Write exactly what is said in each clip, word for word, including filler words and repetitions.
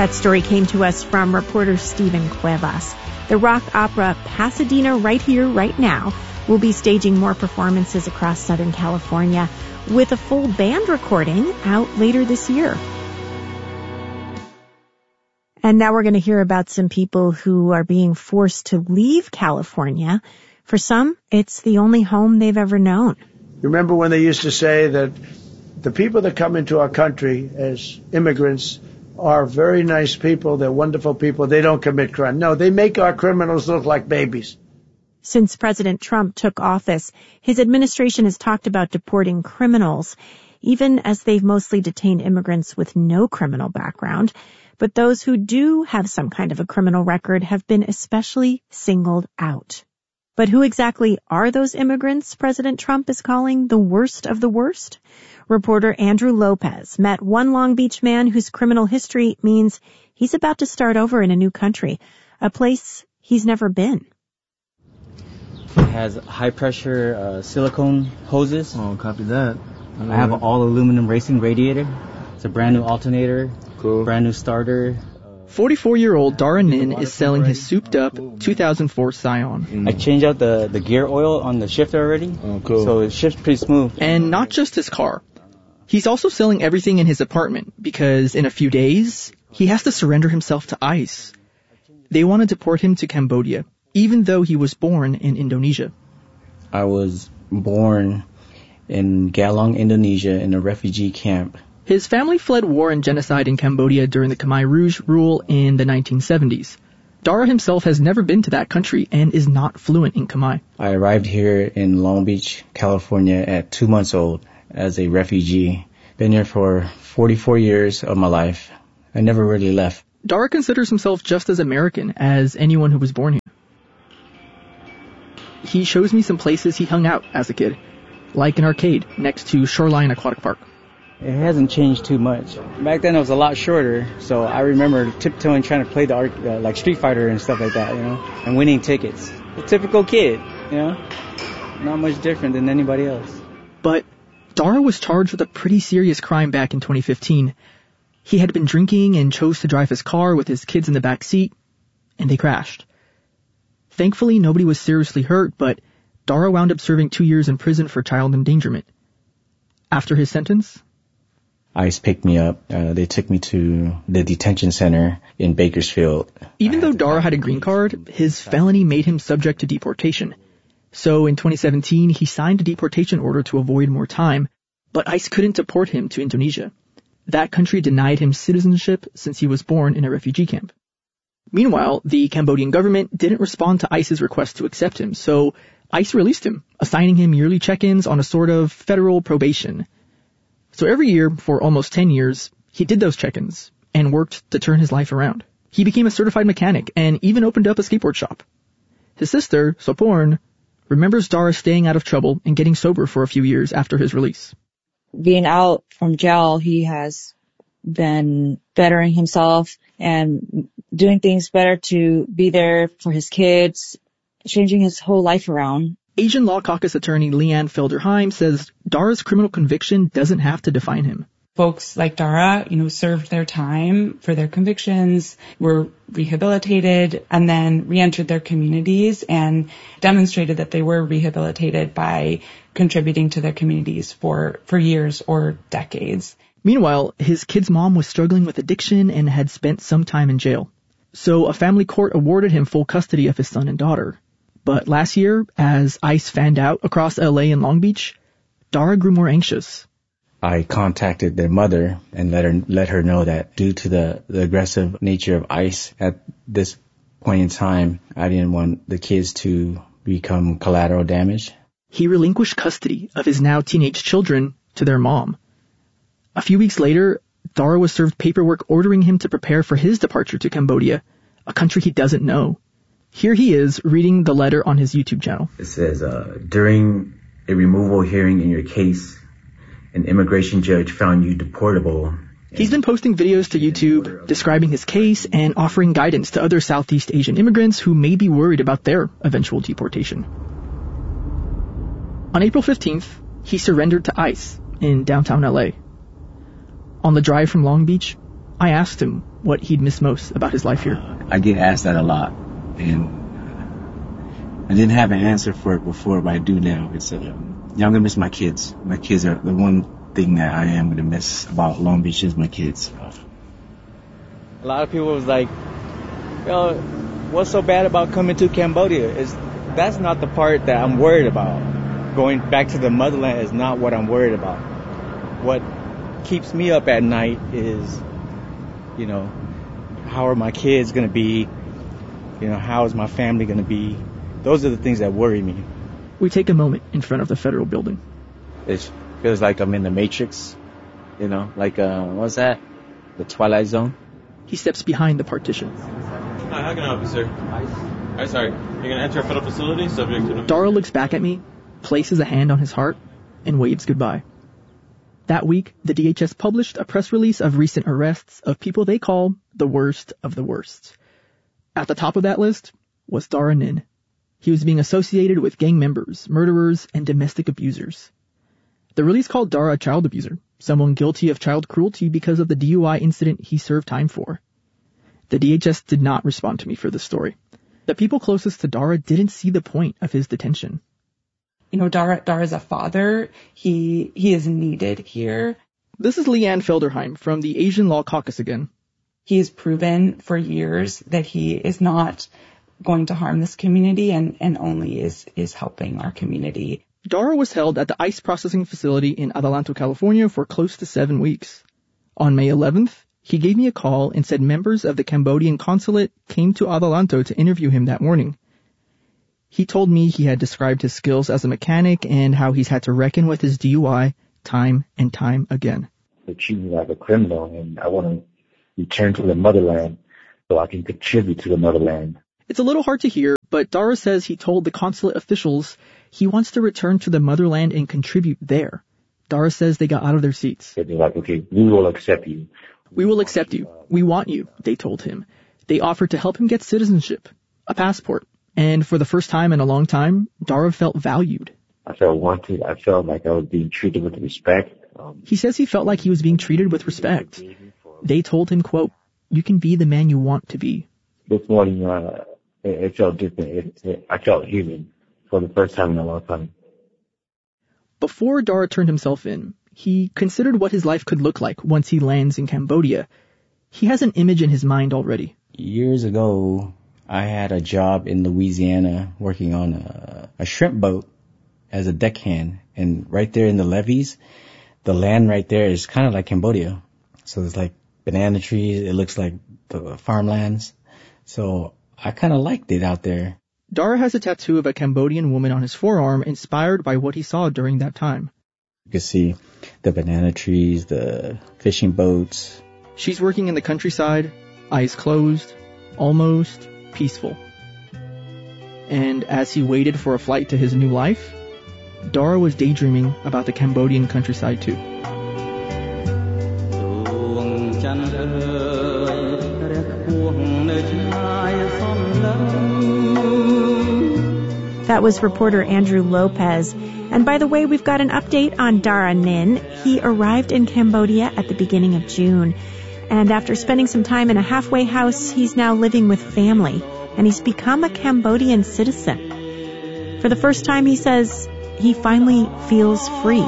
That story came to us from reporter Stephen Cuevas. The rock opera Pasadena Right Here, Right Now will be staging more performances across Southern California with a full band recording out later this year. And now we're going to hear about some people who are being forced to leave California. For some, it's the only home they've ever known. You remember when they used to say that the people that come into our country as immigrants are very nice people, they're wonderful people, they don't commit crime. No, they make our criminals look like babies. Since President Trump took office, his administration has talked about deporting criminals, even as they've mostly detained immigrants with no criminal background. But those who do have some kind of a criminal record have been especially singled out. But who exactly are those immigrants President Trump is calling the worst of the worst? Reporter Andrew Lopez met one Long Beach man whose criminal history means he's about to start over in a new country, a place he's never been. It has high-pressure uh, silicone hoses. Oh, copy that. I, I have an all-aluminum racing radiator. It's a brand-new alternator, cool. Brand-new starter. forty-four-year-old Dara Nin is selling his souped-up two thousand four Scion. Mm. I changed out the, the gear oil on the shifter already, oh, cool. So it shifts pretty smooth. And not just his car. He's also selling everything in his apartment because in a few days, he has to surrender himself to ICE. They want to deport him to Cambodia, even though he was born in Indonesia. I was born in Galong, Indonesia, in a refugee camp. His family fled war and genocide in Cambodia during the Khmer Rouge rule in the nineteen seventies. Dara himself has never been to that country and is not fluent in Khmer. I arrived here in Long Beach, California at two months old as a refugee. Been here for forty-four years of my life. I never really left. Dara considers himself just as American as anyone who was born here. He shows me some places he hung out as a kid, like an arcade next to Shoreline Aquatic Park. It hasn't changed too much. Back then it was a lot shorter, so I remember tiptoeing trying to play the art, uh, like Street Fighter and stuff like that, you know, and winning tickets. A typical kid, you know, not much different than anybody else. But Dara was charged with a pretty serious crime back in twenty fifteen. He had been drinking and chose to drive his car with his kids in the back seat, and they crashed. Thankfully, nobody was seriously hurt, but Dara wound up serving two years in prison for child endangerment. After his sentence, ICE picked me up. Uh, they took me to the detention center in Bakersfield. Even though Dara had a green card, his felony made him subject to deportation. So in twenty seventeen, he signed a deportation order to avoid more time, but ICE couldn't deport him to Indonesia. That country denied him citizenship since he was born in a refugee camp. Meanwhile, the Cambodian government didn't respond to ICE's request to accept him, so ICE released him, assigning him yearly check-ins on a sort of federal probation. So every year, for almost ten years, he did those check-ins and worked to turn his life around. He became a certified mechanic and even opened up a skateboard shop. His sister, Soporn, remembers Dara staying out of trouble and getting sober for a few years after his release. Being out from jail, he has been bettering himself and doing things better to be there for his kids, changing his whole life around. Asian Law Caucus attorney Leanne Felderheim says Dara's criminal conviction doesn't have to define him. Folks like Dara, you know, served their time for their convictions, were rehabilitated, and then re-entered their communities and demonstrated that they were rehabilitated by contributing to their communities for, for years or decades. Meanwhile, his kid's mom was struggling with addiction and had spent some time in jail. So a family court awarded him full custody of his son and daughter. But last year, as ICE fanned out across L A and Long Beach, Dara grew more anxious. I contacted their mother and let her let her know that due to the, the aggressive nature of ICE at this point in time, I didn't want the kids to become collateral damage. He relinquished custody of his now teenage children to their mom. A few weeks later, Dara was served paperwork ordering him to prepare for his departure to Cambodia, a country he doesn't know. Here he is reading the letter on his YouTube channel. It says, uh, during a removal hearing in your case, an immigration judge found you deportable. He's been posting videos to YouTube describing his case and offering guidance to other Southeast Asian immigrants who may be worried about their eventual deportation. On April fifteenth, he surrendered to ICE in downtown L A. On the drive from Long Beach, I asked him what he'd miss most about his life here. I get asked that a lot, and I didn't have an answer for it before, but I do now. It's uh, yeah, I'm gonna miss my kids. My kids are the one thing that I am gonna miss about Long Beach is my kids. A lot of people was like, yo, what's so bad about coming to Cambodia? Is that's not the part that I'm worried about. Going back to the motherland is not what I'm worried about. What keeps me up at night is, you know, how are my kids going to be? You know, how is my family going to be? Those are the things that worry me. We take a moment in front of the federal building. It feels like I'm in the Matrix, you know, like, uh, what's that? The Twilight Zone. He steps behind the partition. Hi, how can I help you, sir? Hi, sorry. You're going to enter a federal facility subject to... Dara looks back at me, places a hand on his heart, and waves goodbye. That week, the D H S published a press release of recent arrests of people they call the worst of the worst. At the top of that list was Dara Nin. He was being associated with gang members, murderers, and domestic abusers. The release called Dara a child abuser, someone guilty of child cruelty because of the D U I incident he served time for. The D H S did not respond to me for this story. The people closest to Dara didn't see the point of his detention. You know, Dara, Dara's a father. He, he is needed here. This is Leanne Felderheim from the Asian Law Caucus again. He has proven for years that he is not going to harm this community and, and only is, is helping our community. Dara was held at the ICE processing facility in Adelanto, California for close to seven weeks. On May eleventh, he gave me a call and said members of the Cambodian consulate came to Adelanto to interview him that morning. He told me he had described his skills as a mechanic and how he's had to reckon with his D U I time and time again. They treat me like a criminal, and I want to return to the motherland so I can contribute to the motherland. It's a little hard to hear, but Dara says he told the consulate officials he wants to return to the motherland and contribute there. Dara says they got out of their seats. They're like, okay, we will accept you. We will accept you. We want you, they told him. They offered to help him get citizenship, a passport. And for the first time in a long time, Dara felt valued. I felt wanted. I felt like I was being treated with respect. Um, he says he felt like he was being treated with respect. They told him, quote, you can be the man you want to be. This morning, uh, it, it felt different. It, it, I felt human for the first time in a long time. Before Dara turned himself in, he considered what his life could look like once he lands in Cambodia. He has an image in his mind already. Years ago, I had a job in Louisiana working on a, a shrimp boat as a deckhand. And right there in the levees, the land right there is kind of like Cambodia. So there's like banana trees. It looks like the farmlands. So I kind of liked it out there. Dara has a tattoo of a Cambodian woman on his forearm inspired by what he saw during that time. You can see the banana trees, the fishing boats. She's working in the countryside, eyes closed, almost peaceful. And as he waited for a flight to his new life, Dara was daydreaming about the Cambodian countryside too. That was reporter Andrew Lopez. And by the way, we've got an update on Dara Nin. He arrived in Cambodia at the beginning of June. And after spending some time in a halfway house, he's now living with family. And he's become a Cambodian citizen. For the first time, he says, he finally feels free.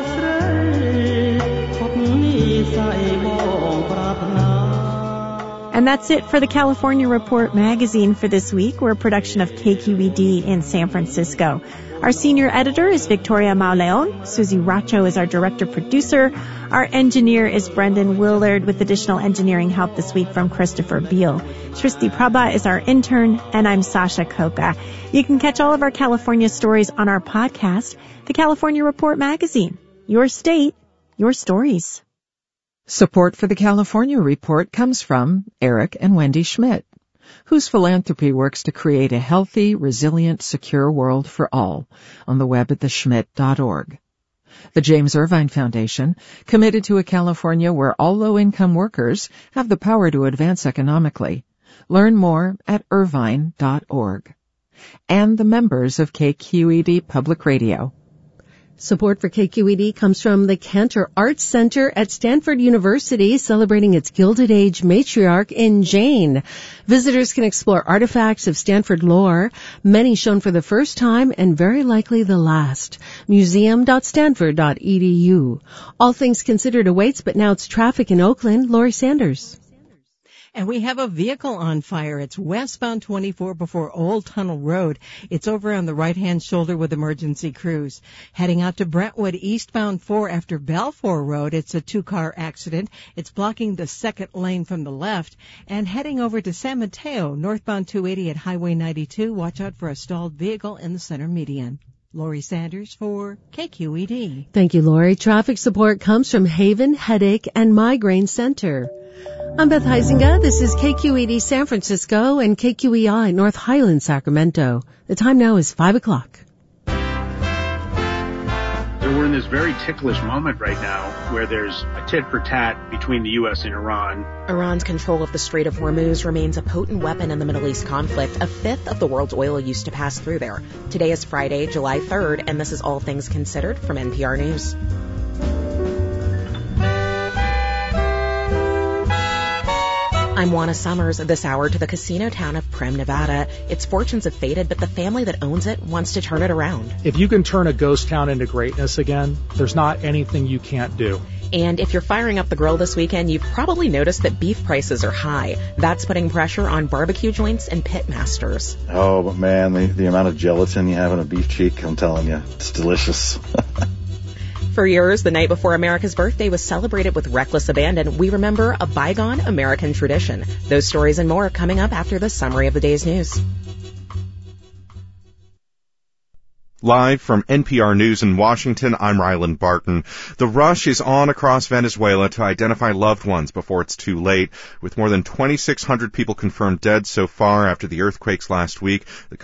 And that's it for the California Report magazine for this week. We're a production of K Q E D in San Francisco. Our senior editor is Victoria Mauleon. Susie Racho is our director-producer. Our engineer is Brendan Willard with additional engineering help this week from Christopher Beal. Srishti Prabha is our intern, and I'm Sasha Koka. You can catch all of our California stories on our podcast, the California Report magazine. Your state, your stories. Support for the California Report comes from Eric and Wendy Schmidt, whose philanthropy works to create a healthy, resilient, secure world for all on the web at the schmidt dot org. The James Irvine Foundation, committed to a California where all low-income workers have the power to advance economically. Learn more at irvine dot org. And the members of K Q E D Public Radio. Support for K Q E D comes from the Cantor Arts Center at Stanford University, celebrating its Gilded Age matriarch in Jane. Visitors can explore artifacts of Stanford lore, many shown for the first time and very likely the last. museum dot stanford dot e d u. All Things Considered awaits, but now it's traffic in Oakland. Lori Sanders. And we have a vehicle on fire. It's westbound twenty-four before Old Tunnel Road. It's over on the right-hand shoulder with emergency crews. Heading out to Brentwood, eastbound four after Balfour Road, it's a two-car accident. It's blocking the second lane from the left. And heading over to San Mateo, northbound two eighty at Highway ninety-two, watch out for a stalled vehicle in the center median. Lori Sanders for K Q E D. Thank you, Lori. Traffic support comes from Haven Headache and Migraine Center. I'm Beth Heisinger. This is K Q E D San Francisco and K Q E I North Highland, Sacramento. The time now is five o'clock. So we're in this very ticklish moment right now where there's a tit for tat between the U S and Iran. Iran's control of the Strait of Hormuz remains a potent weapon in the Middle East conflict. A fifth of the world's oil used to pass through there. Today is Friday, July third, and this is All Things Considered from N P R News. I'm Juana Summers. This hour to the casino town of Primm, Nevada. Its fortunes have faded, but the family that owns it wants to turn it around. If you can turn a ghost town into greatness again, there's not anything you can't do. And if you're firing up the grill this weekend, you've probably noticed that beef prices are high. That's putting pressure on barbecue joints and pit masters. Oh, but man, the, the amount of gelatin you have in a beef cheek, I'm telling you, it's delicious. For years, the night before America's birthday was celebrated with reckless abandon. We remember a bygone American tradition. Those stories and more coming up after the summary of the day's news. Live from N P R News in Washington, I'm Ryland Barton. The rush is on across Venezuela to identify loved ones before it's too late. With more than twenty-six hundred people confirmed dead so far after the earthquakes last week, the